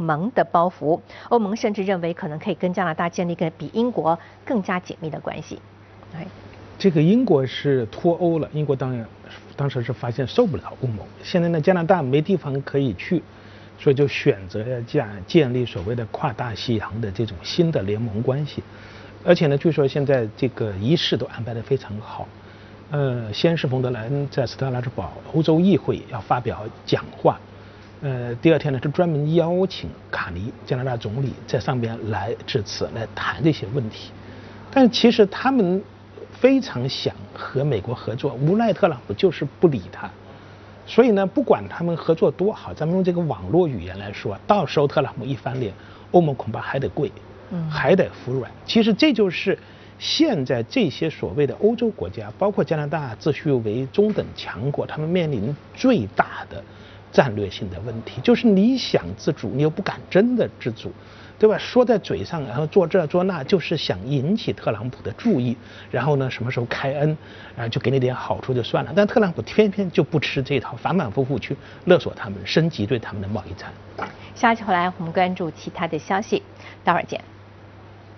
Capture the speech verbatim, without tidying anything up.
盟的包袱。欧盟甚至认为可能可以跟加拿大建立一个比英国更加紧密的关系。哎， 这个英国是脱欧了，英国当然当时是发现受不了欧盟，现在呢加拿大没地方可以去，所以就选择要建建立所谓的跨大西洋的这种新的联盟关系。而且呢，据说现在这个仪式都安排得非常好。呃，先是冯德莱恩在斯特拉斯堡欧洲议会要发表讲话，呃，第二天呢就专门邀请卡尼加拿大总理在上边来致辞，来谈这些问题。但其实他们非常想和美国合作，无奈特朗普就是不理他。所以呢，不管他们合作多好，咱们用这个网络语言来说，到时候特朗普一翻脸，欧盟恐怕还得跪。还得服软。其实这就是现在这些所谓的欧洲国家，包括加拿大自诩为中等强国，他们面临最大的战略性的问题，就是你想自主，你又不敢真的自主，对吧？说在嘴上，然后做这做那，就是想引起特朗普的注意，然后呢，什么时候开恩，啊，就给你点好处就算了。但特朗普偏偏就不吃这套，反反复复去勒索他们，升级对他们的贸易战。 下期回来我们关注其他的消息，待会儿见。